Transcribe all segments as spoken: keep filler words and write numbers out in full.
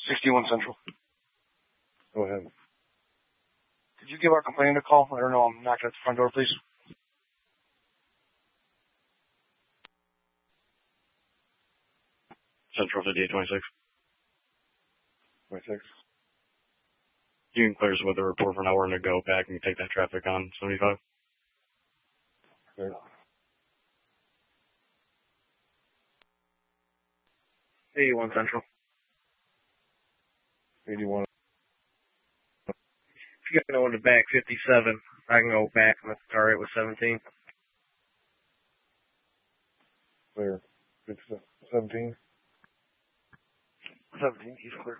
sixty-one Central. Go ahead. Did you give our complainant a call? I don't know. I'm knocking at the front door, please. Central fifty-eight twenty-six. twenty-six. You can clear us with a report for an hour and a go back and take that traffic on seventy-five. Okay. eighty-one Central. eighty-one. If you guys know when to back fifty-seven, I can go back and let's start it with seventeen. Clear. seventeen. seventeen, he's clear.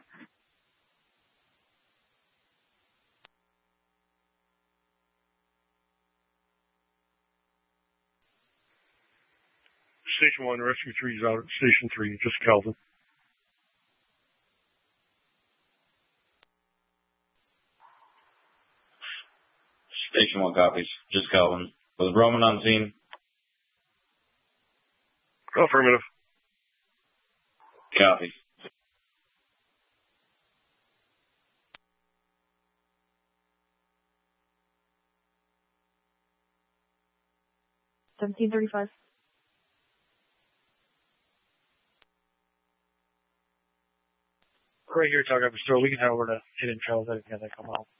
Station one, Rescue three is out at Station three, just Calvin. Station one copies, just Calvin. Was Roman on scene? Affirmative. Copy. seventeen thirty-five. Right here, talk up the store. We can head over to Hidden Trails as they come out.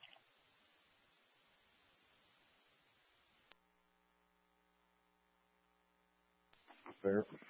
Fair.